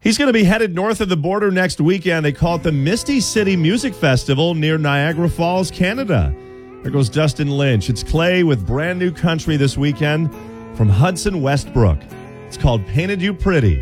He's going to be headed north of the border next weekend. They call it the Misty City Music Festival near Niagara Falls, Canada. There goes Dustin Lynch. It's Clay with brand new country this weekend from Hudson Westbrook. It's called Painted You Pretty.